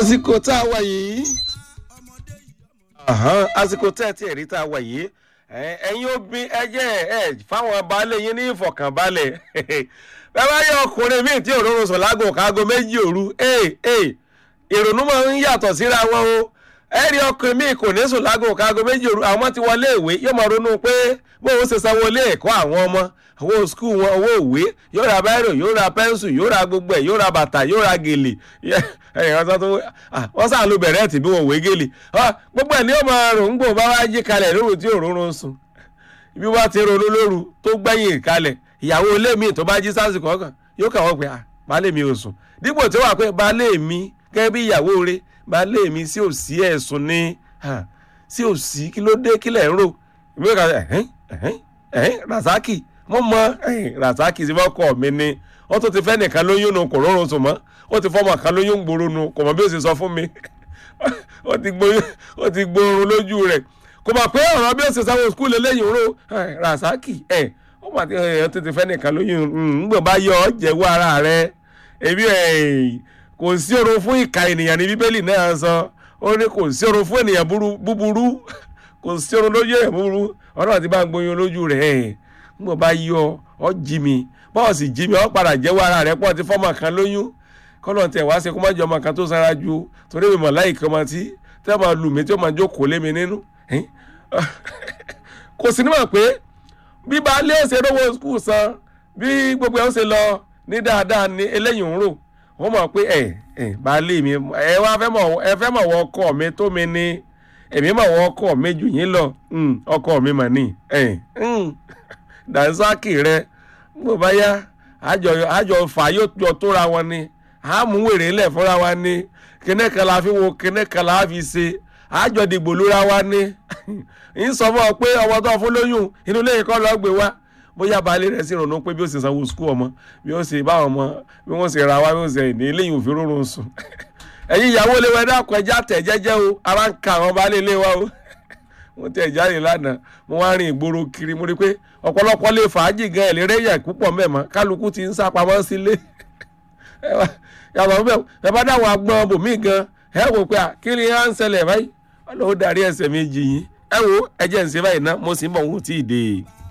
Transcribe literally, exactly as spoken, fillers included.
àsìkò tá a wà yìí àsìkò tẹ́ ẹ tí ẹ̀rí tá a wà yìí ẹ̀yin obìn ẹjẹ́ ẹ̀ fáwọn baálé yín ní ìfọ̀kànbalẹ̀ bẹ́ẹ̀ bá yẹ ọkùnrin míì tí òróró sọ̀ lágò kágo méjì òru ìrònú máa ń yàtọ̀ síra wọn o ẹ̀rí ọkùnrin míì kò ní sùn lágò kágo méjì òru àwọn ti wọlé ìwé yóò máa ronú pé bóun ṣe sanwó ilé ẹ̀kọ́ àwọn ọmọ owó skul wọn owó ìwé yóò ra báírò yóò ra pẹ́ńsù yóò ra gbogbo ẹ̀ yóò ra bàtà yóò ra gèlè wọ́n sàn ló bẹ̀rẹ̀ ẹ̀tì bí wọ́n wé gèlè gbogbo ẹ̀ ní ó máa rò ń gbò bá wá jí kalẹ̀ lóru tí òróró ń sùn ibi wá ti ronú lóru tó gbẹ̀yìn kalẹ̀ ìyàwó ilé mi tó bá jí sásìkò ọkàn yóò kà wọ́n pé baálé mi ò sùn dípò tí ó wà pé baálé mi gẹ́gẹ́ bí ìyàwó rẹ̀ baálé mi sí òsì ẹ̀sùn ni sí òsì kí ló dé kílẹ̀ ń rò ìwé kan ẹ̀hìn ẹ̀hìn ẹ̀hìn Rasaki mo mọ Rasaki sí fọ́kọ̀ mi ni wọ́n tó ti fẹ́ nìkan lóyún nu kò rọrùn sùn mọ́ ó ti fọ́mọ kan lóyún gbòòrò nu kò mọ̀ bí ó sì sọ fún mi ó ti gbòòrùn lójú rẹ̀ kò mọ̀ pé ọ̀rọ̀ bí ó sì sanwó skul eléyìí ró Rasaki ẹ̀ ó mà ti ẹ̀ tó ti fẹ́ nìkan lóyún ńgbọ̀n bá yọ ọ́ jẹ́wọ́ ara rẹ̀ ebi ẹ̀ kò sí orun fún ìka ènìyàn ní bíbélì náà sọ ó ní kò sí orun fún ènìyàn búburú kò sí orun lójú ẹ̀ búburú ọ̀rọ̀ ti bá ń gbóyún lójú rẹ̀ ẹ̀ ńgbọ̀n bá yọ ọ́ jí mi bọ́ọ̀sì jí mi ọ́ padà jẹ́wọ́ ara rẹ̀ pọ̀ ti fọ́mọ kan lóyún kọ́nà tẹ̀ wá ṣe kó má jọ ọmọ kan tó sára ju torí mi mọ̀ láìka ọmọ tí tẹ́ máa lù mí tí ó máa jókòó lé mi nínú kò sí nímọ̀ pé bí baálé ó ṣe rówó skul san bí gbogbo ẹ̀ ó ṣe lọ ní dáadáa ní eléyìí ń rò wọ́n mọ̀ pé ẹ̀ ẹ̀ baálé mi ẹ wá fẹ́ mọ̀ ẹ fẹ́ mọ̀ wọ ọkọ mi tó mi ní èmi mọ̀ wọ ọkọ mi jù yín lọ ọkọ mi mà ní ẹ̀ Rasaki rẹ gbọ́ bá yá àjọ fà yóò jọ tóra wọn ni àmú wèrè ńlẹ̀ fúnra wa ni kíní kan la fi wo kíní kan la fi ṣe àjọ dìgbò lóra wa ni ń sọ fún ọ pé ọmọ tó fún lóyún inú ilé ìkọ́ lọ́ọ́ gbé wá bóyá baálé rẹ̀ sì ronú pé bí ó ṣe sanwó skul ọmọ bí ó ṣe báwọn ọmọ bí wọ́n ṣe ra wá bí wọ́n ṣe ní ilé ìwòfin rọrùn sùn ẹ̀yin ìyàwó ilé wa dákun ẹja tẹ̀ jẹ́jẹ́ o ara ń ka àwọn baálé ilé wa o mo tẹ̀ jáde lánàá mo wá rìn ìgboro kiri mo rí pé ọ̀pọ̀lọpọ̀ lè fàájì gan ẹ̀ lérè yẹ̀ púpọ̀ mẹ́mọ́ kálukú ti ń sá pamọ́ sílé yàtọ̀ bẹ́ẹ̀ ẹ bá dáwọn agbọ́n bòmí gan ẹ wò pé kí ni à ń ṣẹlẹ̀ báyìí ọlọ́wọ́ darí ẹsẹ̀ méjì yìí ẹ wo ẹ jẹ́ ń ṣe báyìí ná mo sì ń bọ̀ wọ́n tí ì dé.